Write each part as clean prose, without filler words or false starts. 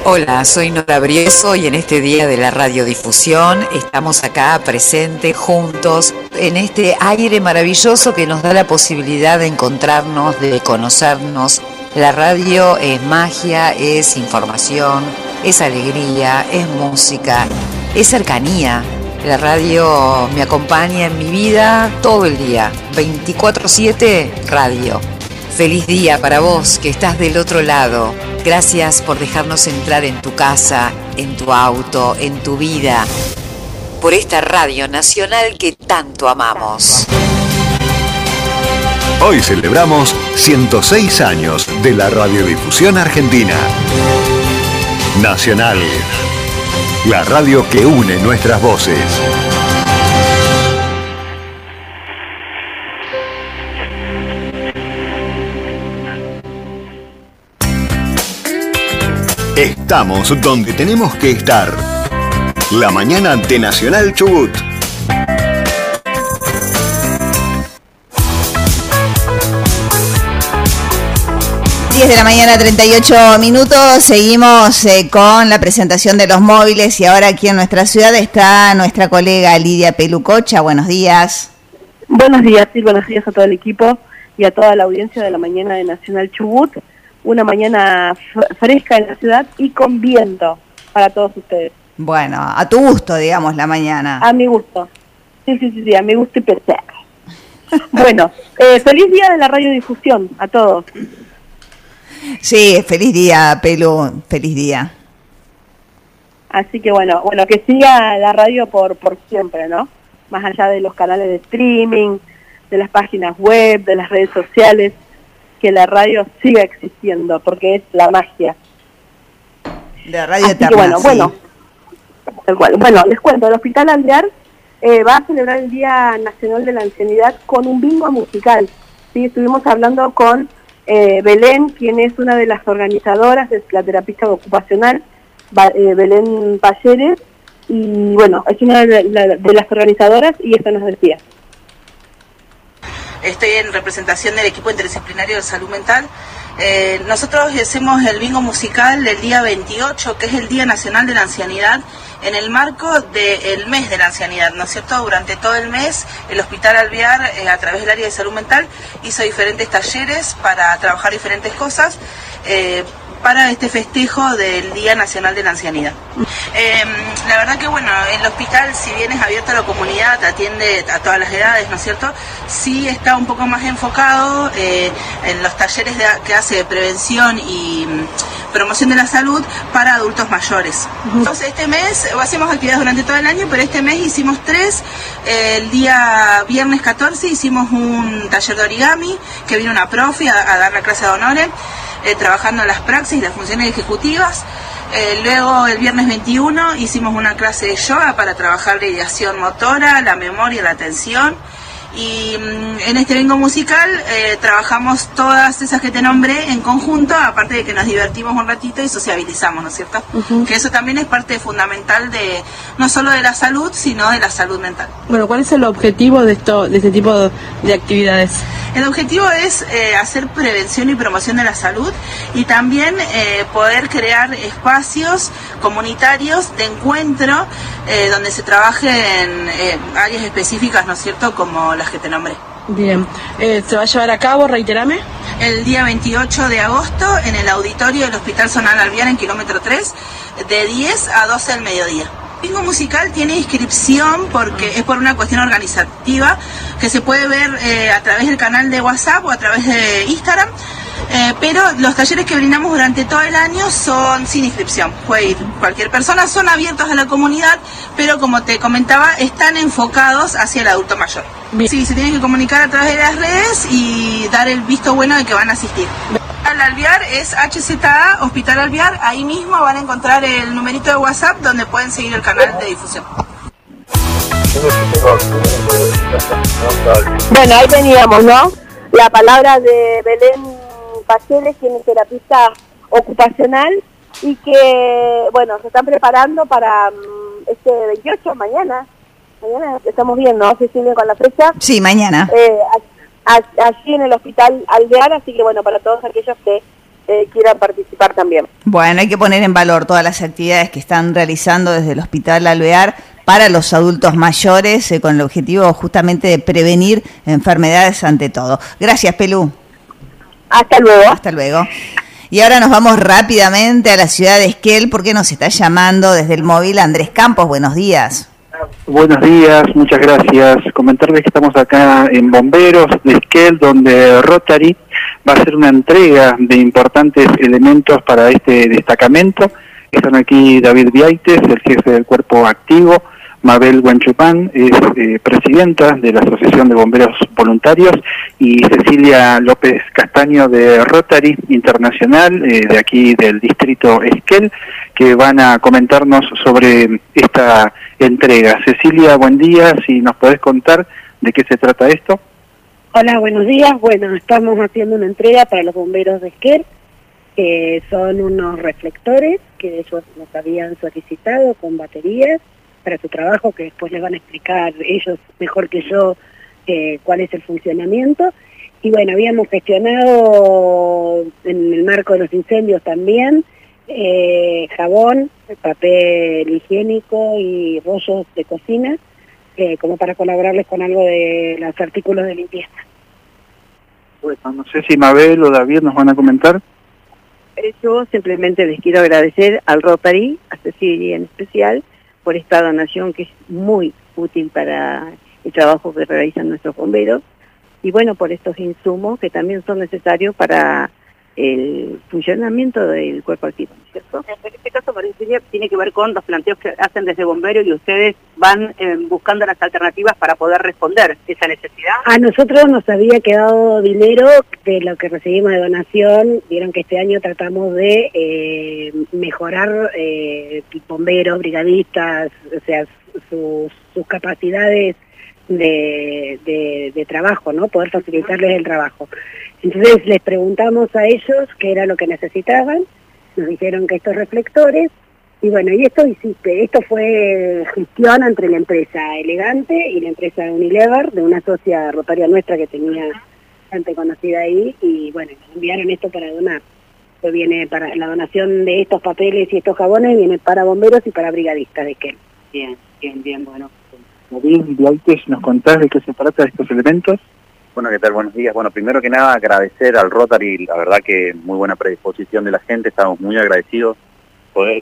Hola, soy Nora Brieso y en este día de la radiodifusión estamos acá presentes juntos en este aire maravilloso que nos da la posibilidad de encontrarnos, de conocernos. La radio es magia, es información, es alegría, es música, es cercanía. La radio me acompaña en mi vida todo el día, 24/7 radio. Feliz día para vos que estás del otro lado. Gracias por dejarnos entrar en tu casa, en tu auto, en tu vida, por esta radio nacional que tanto amamos. Hoy celebramos 106 años de la radiodifusión argentina. Nacional, la radio que une nuestras voces. Estamos donde tenemos que estar. La mañana de Nacional Chubut. De la mañana, 38 minutos. Seguimos con la presentación de los móviles y ahora aquí en nuestra ciudad está nuestra colega Lidia Pelucocha. Buenos días. Buenos días, sí, buenos días a todo el equipo y a toda la audiencia de la mañana de Nacional Chubut. Una mañana fresca en la ciudad y con viento para todos ustedes. Bueno, a tu gusto, digamos, la mañana. A mi gusto. Sí, a mi gusto y placer. Bueno, feliz día de la radiodifusión a todos. Sí, feliz día, Pelu, feliz día. Así que bueno, que siga la radio por siempre, ¿no? Más allá de los canales de streaming, de las páginas web, de las redes sociales, que la radio siga existiendo, porque es la magia. De la radio Así eterna, que bueno, les cuento, el Hospital Alvear va a celebrar el Día Nacional de la Ancianidad con un bingo musical. Sí, estuvimos hablando con Belén, quien es una de las organizadoras de la terapista ocupacional, Belén Palleres, y bueno, es una de las organizadoras y esto nos decía. Estoy en representación del equipo interdisciplinario de salud mental. Nosotros hacemos el bingo musical el día 28, que es el Día Nacional de la Ancianidad, en el marco del mes de la ancianidad, ¿no es cierto? Durante todo el mes, el Hospital Alvear, a través del área de salud mental, hizo diferentes talleres para trabajar diferentes cosas para este festejo del Día Nacional de la Ancianidad. La verdad que bueno, el hospital, si bien es abierto a la comunidad, atiende a todas las edades, ¿no es cierto? Sí está un poco más enfocado en los talleres que hace de prevención y promoción de la salud para adultos mayores. Entonces este mes hacemos actividades durante todo el año, pero este mes hicimos 3. El día viernes 14 hicimos un taller de origami, que vino una profe a dar la clase de honores, trabajando las praxis y las funciones ejecutivas. Luego el viernes 21 hicimos una clase de yoga para trabajar la ideación motora, la memoria y la atención. Y en este bingo musical trabajamos todas esas que te nombré en conjunto, aparte de que nos divertimos un ratito y sociabilizamos, ¿no es cierto? Que eso también es parte fundamental de no solo de la salud, sino de la salud mental. Bueno, ¿cuál es el objetivo de este tipo de actividades? El objetivo es hacer prevención y promoción de la salud y también poder crear espacios comunitarios de encuentro donde se trabaje en áreas específicas, ¿no es cierto?, como las que te nombré. Bien, ¿se va a llevar a cabo, reiterame? El día 28 de agosto en el auditorio del Hospital Zonal Alvear en kilómetro 3, de 10 a 12 del mediodía. El bingo musical tiene inscripción porque es por una cuestión organizativa que se puede ver a través del canal de WhatsApp o a través de Instagram, pero los talleres que brindamos durante todo el año son sin inscripción, puede ir cualquier persona, son abiertos a la comunidad, pero como te comentaba, están enfocados hacia el adulto mayor. Bien. Sí, se tienen que comunicar a través de las redes y dar el visto bueno de que van a asistir. El Alvear es HZA Hospital Alvear, ahí mismo van a encontrar el numerito de WhatsApp donde pueden seguir el canal de difusión. Bueno, ahí teníamos, ¿no? La palabra de Belén Palleres, quien es terapista ocupacional y que, bueno, se están preparando para este 28, mañana estamos bien, ¿no? ¿Se sigue con la fecha? Sí, mañana. Allí en el Hospital Alvear, así que bueno, para todos aquellos que quiera participar también. Bueno, hay que poner en valor todas las actividades que están realizando desde el Hospital Alvear para los adultos mayores, con el objetivo justamente de prevenir enfermedades ante todo. Gracias, Pelú. Hasta luego. Hasta luego. Y ahora nos vamos rápidamente a la ciudad de Esquel porque nos está llamando desde el móvil Andrés Campos. Buenos días. Buenos días, muchas gracias. Comentarles que estamos acá en Bomberos de Esquel, donde Rotary va a hacer una entrega de importantes elementos para este destacamento. Están aquí David Viaites, el jefe del cuerpo activo, Mabel Huenchupán, es presidenta de la Asociación de Bomberos Voluntarios, y Cecilia López Castaño de Rotary Internacional, de aquí del distrito Esquel, que van a comentarnos sobre esta entrega. Cecilia, buen día, si nos podés contar de qué se trata esto. Hola, buenos días. Bueno, estamos haciendo una entrega para los bomberos de Esquel, que son unos reflectores que ellos nos habían solicitado con baterías para su trabajo, que después les van a explicar ellos mejor que yo cuál es el funcionamiento. Y bueno, habíamos gestionado en el marco de los incendios también jabón, papel higiénico y rollos de cocina, como para colaborarles con algo de los artículos de limpieza. Bueno, no sé si Mabel o David nos van a comentar. Yo simplemente les quiero agradecer al Rotary, a Cecilia en especial, por esta donación que es muy útil para el trabajo que realizan nuestros bomberos, y bueno, por estos insumos que también son necesarios para el funcionamiento del cuerpo activo, ¿no es cierto? En este caso, María, tiene que ver con los planteos que hacen desde bomberos y ustedes van buscando las alternativas para poder responder esa necesidad. A nosotros nos había quedado dinero de lo que recibimos de donación. Vieron que este año tratamos de mejorar bomberos, brigadistas, o sea, sus capacidades de trabajo, ¿no? Poder facilitarles el trabajo. Entonces les preguntamos a ellos qué era lo que necesitaban, nos dijeron que estos reflectores, y bueno, y esto fue gestión entre la empresa Elegante y la empresa Unilever, de una socia rotaria nuestra que tenía gente conocida ahí, y bueno, nos enviaron esto para donar. Esto viene para la donación de estos papeles y estos jabones, viene para bomberos y para brigadistas de Esquel. Bien, bueno. David Viaites, ¿nos contás de qué se trata de estos elementos? Bueno, ¿qué tal? Buenos días. Bueno, primero que nada agradecer al Rotary, la verdad que muy buena predisposición de la gente, estamos muy agradecidos. Poder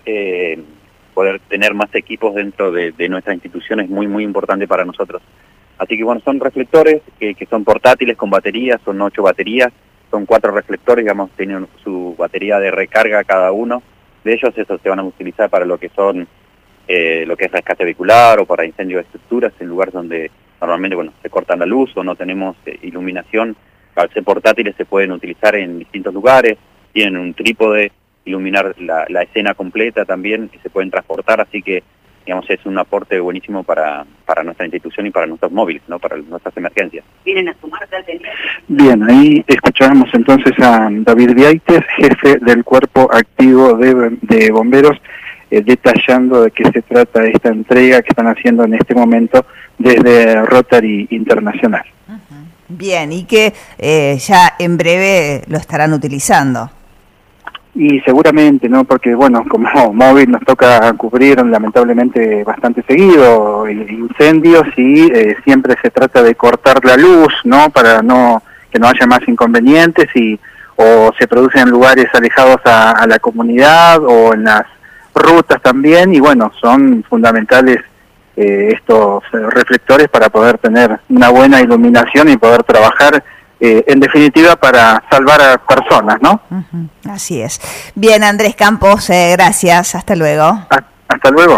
tener más equipos dentro de nuestra institución es muy importante para nosotros. Así que bueno, son reflectores que son portátiles con baterías, son 8 baterías, son 4 reflectores, digamos, tienen su batería de recarga cada uno. De ellos esos se van a utilizar para lo que son lo que es rescate vehicular o para incendio de estructuras en lugares donde normalmente se corta la luz o no tenemos iluminación. Al ser portátiles se pueden utilizar en distintos lugares, tienen un trípode, iluminar la escena completa también, y se pueden transportar, así que digamos es un aporte buenísimo para nuestra institución y para nuestros móviles, ¿no? Para nuestras emergencias. ¿Vienen a sumarse al teniente? Bien, ahí escuchábamos entonces a David Viaites, jefe del cuerpo activo de bomberos, detallando de qué se trata esta entrega que están haciendo en este momento desde Rotary Internacional. Bien, y que ya en breve lo estarán utilizando. Y seguramente, ¿no? Porque, bueno, como móvil nos toca cubrir lamentablemente bastante seguido incendios y siempre se trata de cortar la luz, ¿no? Para que no haya más inconvenientes o se producen en lugares alejados a la comunidad o en las rutas también, y bueno, son fundamentales estos reflectores para poder tener una buena iluminación y poder trabajar en definitiva para salvar a personas, ¿no? Así es. Bien, Andrés Campos, gracias, hasta luego. Hasta luego.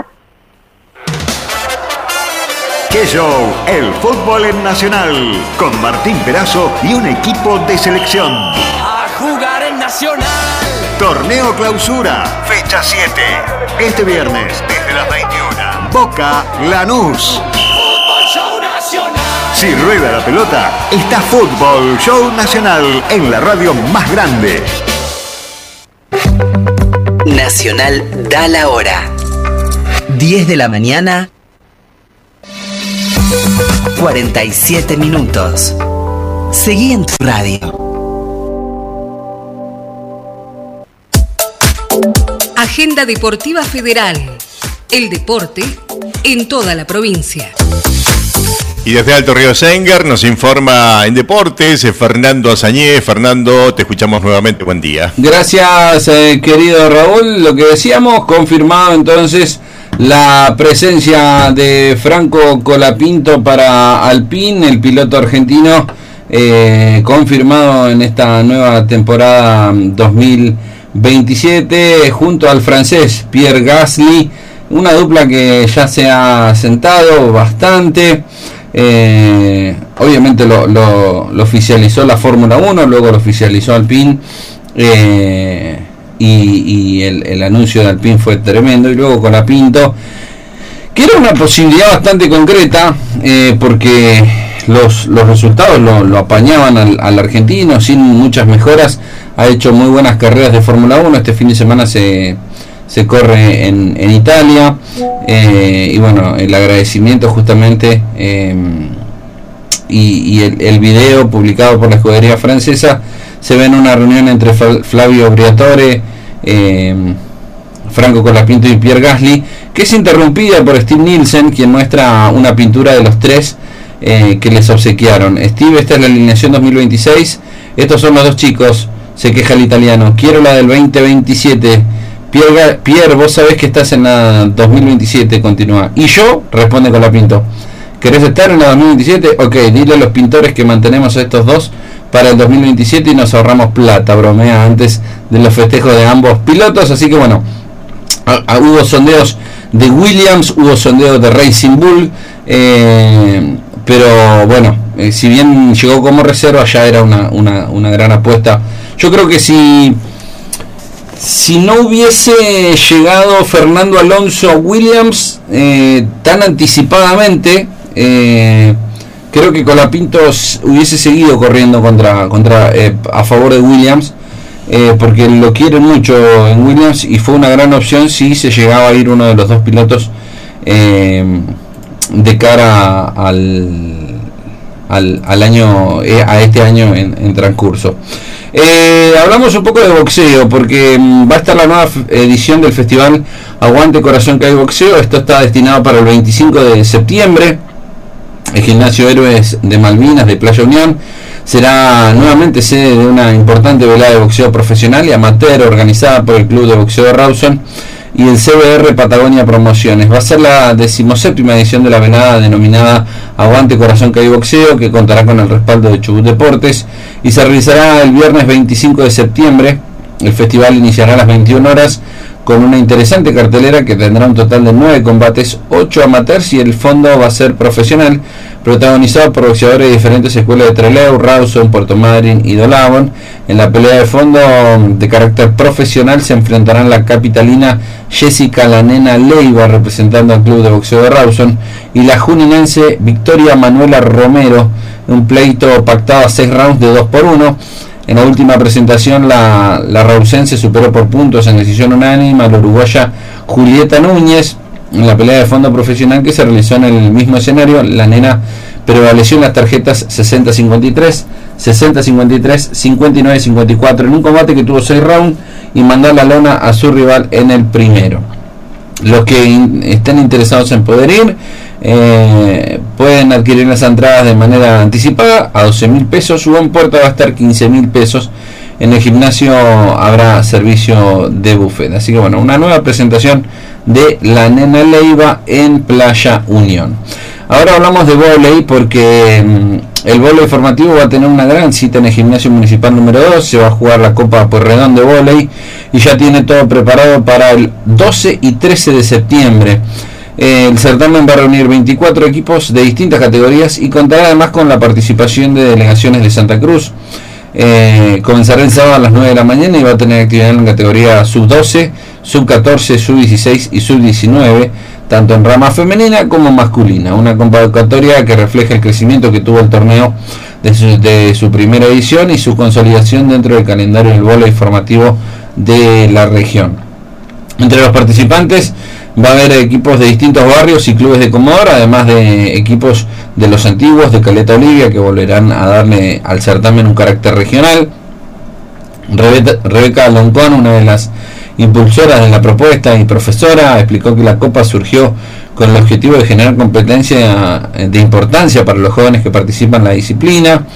¡Qué show! El fútbol en Nacional, con Martín Perazo y un equipo de selección. A jugar en Nacional. Torneo Clausura, fecha 7. Este viernes, desde las 21. Boca Lanús. Fútbol Show Nacional. Si rueda la pelota, está Fútbol Show Nacional en la radio más grande. Nacional da la hora. 10 de la mañana, 47 minutos. Seguí en tu radio. Agenda Deportiva Federal. El deporte en toda la provincia. Y desde Alto Río Sengar nos informa en deportes Fernando Azañez. Fernando, te escuchamos nuevamente. Buen día. Gracias, querido Raúl. Lo que decíamos, confirmado entonces la presencia de Franco Colapinto para Alpine, el piloto argentino, confirmado en esta nueva temporada 2027, junto al francés Pierre Gasly, una dupla que ya se ha sentado bastante. Obviamente lo oficializó la Fórmula 1, luego lo oficializó Alpine, y el anuncio de Alpine fue tremendo, y luego Colapinto, que era una posibilidad bastante concreta, porque los resultados lo apañaban al argentino sin muchas mejoras. Ha hecho muy buenas carreras de Fórmula 1. Este fin de semana se corre en Italia, y bueno, el agradecimiento justamente, y el video publicado por la escudería francesa se ve en una reunión entre Flavio Briatore, Franco Colapinto y Pierre Gasly, que es interrumpida por Steve Nielsen, quien muestra una pintura de los tres que les obsequiaron. Steve, esta es la alineación 2026, estos son los dos chicos, se queja el italiano, quiero la del 2027. Pierre, vos sabés que estás en la 2027, continúa. Y yo, responde Colapinto, ¿querés estar en la 2027? Ok, dile a los pintores que mantenemos a estos dos para el 2027 y nos ahorramos plata, bromea antes de los festejos de ambos pilotos. Así que bueno, hubo sondeos de Williams, hubo sondeos de Racing Bull, pero bueno, si bien llegó como reserva, ya era una gran apuesta. Yo creo que si no hubiese llegado Fernando Alonso a Williams tan anticipadamente, creo que Colapinto hubiese seguido corriendo a favor de Williams, porque lo quieren mucho en Williams, y fue una gran opción si se llegaba a ir uno de los dos pilotos de cara al año, a este año en transcurso. Hablamos un poco de boxeo, porque va a estar la nueva edición del festival Aguante Corazón que hay boxeo. Esto está destinado para el 25 de septiembre. El gimnasio Héroes de Malvinas de Playa Unión será nuevamente sede de una importante velada de boxeo profesional y amateur organizada por el Club de Boxeo de Rawson y el CBR Patagonia Promociones. Va a ser la 17ª edición de la velada denominada Aguante Corazón que hay boxeo, que contará con el respaldo de Chubut Deportes y se realizará el viernes 25 de septiembre. El festival iniciará a las 21 horas con una interesante cartelera que tendrá un total de 9 combates, 8 amateurs, y el fondo va a ser profesional, protagonizado por boxeadores de diferentes escuelas de Trelew, Rawson, Puerto Madryn y Dolabón. En la pelea de fondo de carácter profesional se enfrentarán la capitalina Jessica La Nena Leiva, representando al Club de Boxeo de Rawson, y la juninense Victoria Manuela Romero, un pleito pactado a 6 rounds de 2-1. En la última presentación la rausense superó por puntos en decisión unánime a la uruguaya Julieta Núñez. En la pelea de fondo profesional que se realizó en el mismo escenario, la nena prevaleció en las tarjetas 60-53, 60-53, 59-54 en un combate que tuvo 6 rounds y mandó a la lona a su rival en el primero. Los que estén interesados en poder ir pueden adquirir las entradas de manera anticipada a 12.000 pesos. Su en puerta va a estar 15.000 pesos. En el gimnasio habrá servicio de buffet. Así que bueno, una nueva presentación de La Nena Leiva en Playa Unión. Ahora hablamos de vóley, porque el vóley formativo va a tener una gran cita en el gimnasio municipal número 2. Se va a jugar la Copa Pueyrredón de vóley y ya tiene todo preparado para el 12 y 13 de septiembre. El certamen va a reunir 24 equipos de distintas categorías y contará además con la participación de delegaciones de Santa Cruz. Comenzará el sábado a las 9 de la mañana y va a tener actividad en la categoría sub-12, sub-14, sub-16 y sub-19, tanto en rama femenina como masculina. Una convocatoria que refleja el crecimiento que tuvo el torneo desde su primera edición y su consolidación dentro del calendario del vóley formativo de la región. Entre los participantes va a haber equipos de distintos barrios y clubes de Comodoro, además de equipos de los antiguos de Caleta Olivia, que volverán a darle al certamen un carácter regional. Rebeca Loncón, una de las impulsora de la propuesta y profesora, explicó que la Copa surgió con el objetivo de generar competencia de importancia para los jóvenes que participan en la disciplina.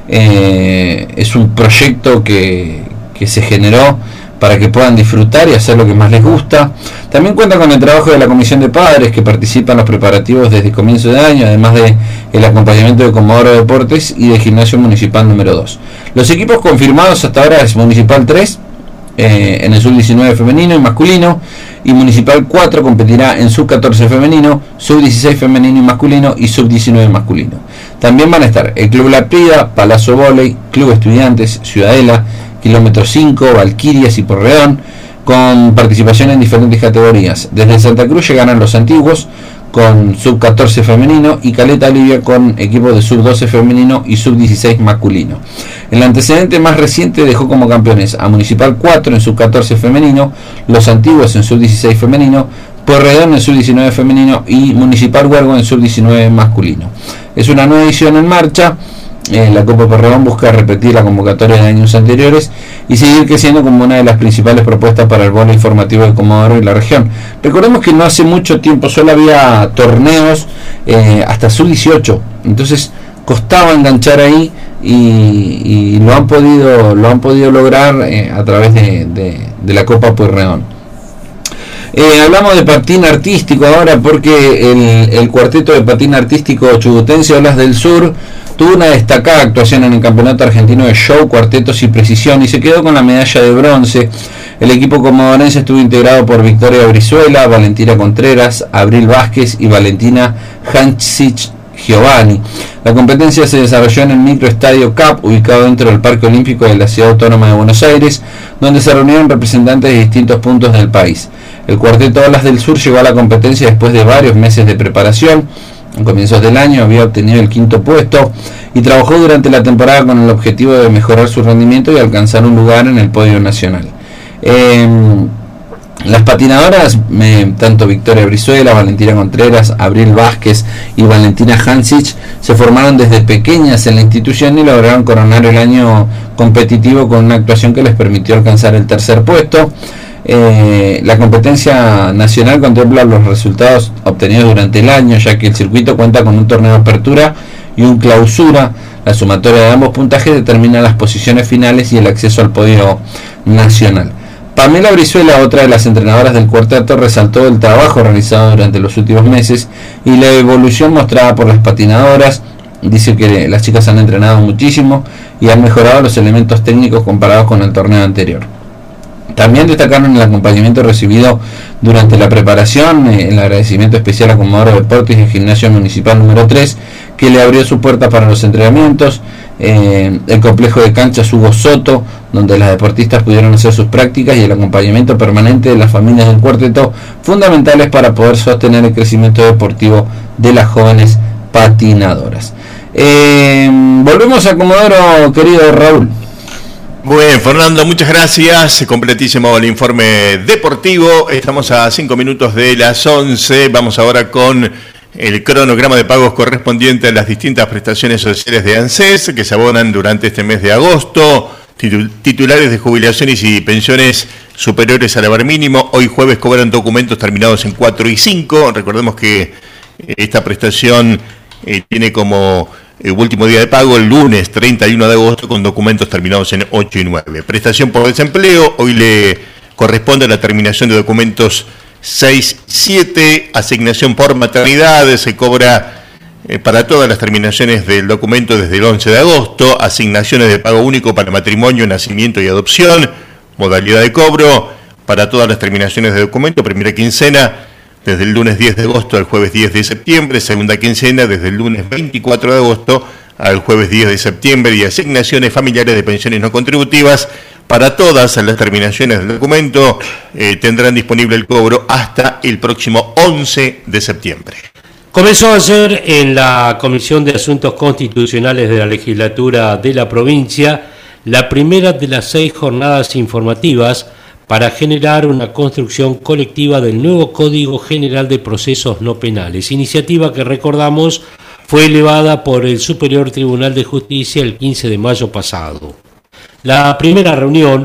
Es un proyecto que se generó para que puedan disfrutar y hacer lo que más les gusta. También cuenta con el trabajo de la Comisión de Padres, que participa en los preparativos desde comienzo de año, además de el acompañamiento de Comodoro Deportes y de Gimnasio Municipal número 2. Los equipos confirmados hasta ahora es Municipal 3, en el sub-19 femenino y masculino, y Municipal 4 competirá en sub-14 femenino, sub-16 femenino y masculino y sub-19 masculino. También van a estar el Club La Prida, Palazzo Voley, Club Estudiantes, Ciudadela, Kilómetro 5, Valquirias y Porredón, con participación en diferentes categorías. Desde Santa Cruz llegarán los antiguos con sub-14 femenino y Caleta Olivia con equipos de sub-12 femenino y sub-16 masculino. El antecedente más reciente dejó como campeones a Municipal 4 en sub-14 femenino, los antiguos en sub-16 femenino, Porredón en sub-19 femenino y Municipal Huergo en sub-19 masculino. Es una nueva edición en marcha. La Copa Porredón busca repetir la convocatoria de años anteriores y seguir creciendo como una de las principales propuestas para el vóley informativo de Comodoro y la región. Recordemos que no hace mucho tiempo solo había torneos hasta sub-18, entonces costaba enganchar ahí y lo han podido lograr a través de la Copa Porredón. Hablamos de patín artístico ahora porque el cuarteto de patín artístico chubutense Olas del Sur tuvo una destacada actuación en el Campeonato Argentino de Show, Cuartetos y Precisión y se quedó con la medalla de bronce. El equipo comodorense estuvo integrado por Victoria Brizuela, Valentina Contreras, Abril Vázquez y Valentina Hancic Giovanni. La competencia se desarrolló en el microestadio CAP, ubicado dentro del Parque Olímpico de la Ciudad Autónoma de Buenos Aires, donde se reunieron representantes de distintos puntos del país. El cuarteto Olas del Sur llegó a la competencia después de varios meses de preparación. A comienzos del año había obtenido el 5º puesto y trabajó durante la temporada con el objetivo de mejorar su rendimiento y alcanzar un lugar en el podio nacional. Las patinadoras, tanto Victoria Brizuela, Valentina Contreras, Abril Vázquez y Valentina Hancic, se formaron desde pequeñas en la institución y lograron coronar el año competitivo con una actuación que les permitió alcanzar el 3er puesto. La competencia nacional contempla los resultados obtenidos durante el año, ya que el circuito cuenta con un torneo de apertura y un clausura. La sumatoria de ambos puntajes determina las posiciones finales y el acceso al podio nacional. Pamela Brizuela, otra de las entrenadoras del cuarteto, resaltó el trabajo realizado durante los últimos meses y la evolución mostrada por las patinadoras. Dice que las chicas han entrenado muchísimo y han mejorado los elementos técnicos comparados con el torneo anterior. También destacaron el acompañamiento recibido durante la preparación, el agradecimiento especial a Comodoro Deportes y el Gimnasio Municipal número 3, que le abrió su puerta para los entrenamientos, el complejo de canchas Hugo Soto, donde las deportistas pudieron hacer sus prácticas, y el acompañamiento permanente de las familias del cuarteto, fundamentales para poder sostener el crecimiento deportivo de las jóvenes patinadoras. Volvemos a Comodoro, querido Raúl. Muy bien, Fernando, muchas gracias. Completísimo el informe deportivo. Estamos a 5 minutos de las 11. Vamos ahora con el cronograma de pagos correspondiente a las distintas prestaciones sociales de ANSES que se abonan durante este mes de agosto. Titulares de jubilaciones y pensiones superiores al haber mínimo, hoy jueves cobran documentos terminados en 4 y 5. Recordemos que esta prestación tiene como último día de pago el lunes 31 de agosto con documentos terminados en 8 y 9. Prestación por desempleo, hoy le corresponde la terminación de documentos 6 y 7. Asignación por maternidad, se cobra para todas las terminaciones del documento desde el 11 de agosto. Asignaciones de pago único para matrimonio, nacimiento y adopción. Modalidad de cobro para todas las terminaciones de documento, primera quincena desde el lunes 10 de agosto al jueves 10 de septiembre, segunda quincena desde el lunes 24 de agosto al jueves 10 de septiembre, y asignaciones familiares de pensiones no contributivas para todas las terminaciones del documento. Tendrán disponible el cobro hasta el próximo 11 de septiembre. Comenzó ayer en la Comisión de Asuntos Constitucionales de la Legislatura de la provincia la primera de las 6 jornadas informativas para generar una construcción colectiva del nuevo Código General de Procesos No Penales, iniciativa que, recordamos, fue elevada por el Superior Tribunal de Justicia el 15 de mayo pasado. La primera reunión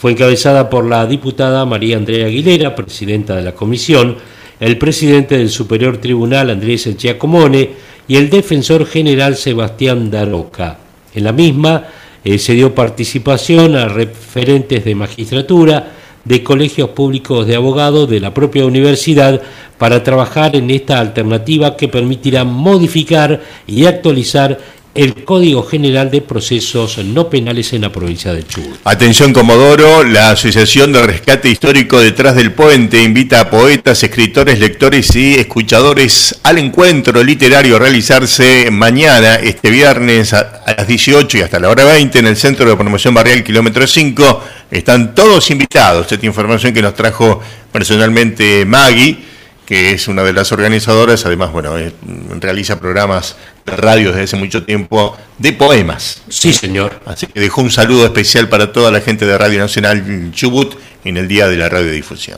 Fue encabezada por la diputada María Andrea Aguilera, presidenta de la comisión, el presidente del Superior Tribunal Andrés Giacomone y el defensor general Sebastián Daroca. En la misma se dio participación a referentes de magistratura, de colegios públicos de abogados de la propia universidad para trabajar en esta alternativa que permitirá modificar y actualizar el Código General de Procesos No Penales en la provincia de Chubut. Atención Comodoro, la Asociación de Rescate Histórico Detrás del Puente invita a poetas, escritores, lectores y escuchadores al encuentro literario a realizarse mañana, este viernes a las 18 y hasta la hora 20 en el Centro de Promoción Barrial Kilómetro 5. Están todos invitados. Esta información que nos trajo personalmente Maggie, que es una de las organizadoras, además, realiza programas de radio desde hace mucho tiempo de poemas. Sí, señor. Así que dejó un saludo especial para toda la gente de Radio Nacional Chubut en el Día de la Radiodifusión.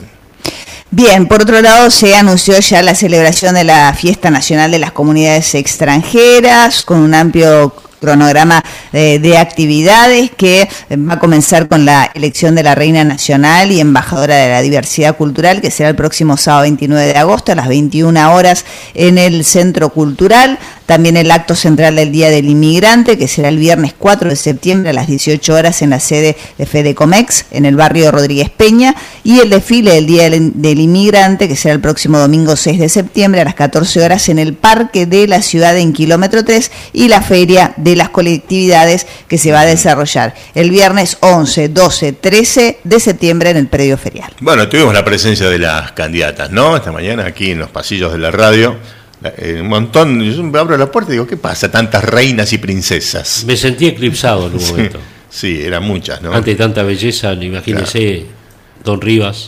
Bien, por otro lado se anunció ya la celebración de la Fiesta Nacional de las Comunidades Extranjeras, con un amplio cronograma de actividades que va a comenzar con la elección de la Reina Nacional y Embajadora de la Diversidad Cultural, que será el próximo sábado 29 de agosto a las 21 horas en el Centro Cultural. También el acto central del Día del Inmigrante, que será el viernes 4 de septiembre a las 18 horas en la sede de Fedecomex, en el barrio Rodríguez Peña, y el desfile del Día del Inmigrante, que será el próximo domingo 6 de septiembre a las 14 horas en el Parque de la Ciudad en Kilómetro 3, y la Feria de las Colectividades, que se va a desarrollar el viernes 11, 12, 13 de septiembre en el predio ferial. Bueno, tuvimos la presencia de las candidatas, ¿no? Esta mañana aquí en los pasillos de la radio. Un montón, yo abro la puerta y digo, ¿qué pasa? Tantas reinas y princesas. Me sentí eclipsado en un momento. Sí, eran muchas, ¿no? Ante tanta belleza, imagínese, claro. Don Rivas.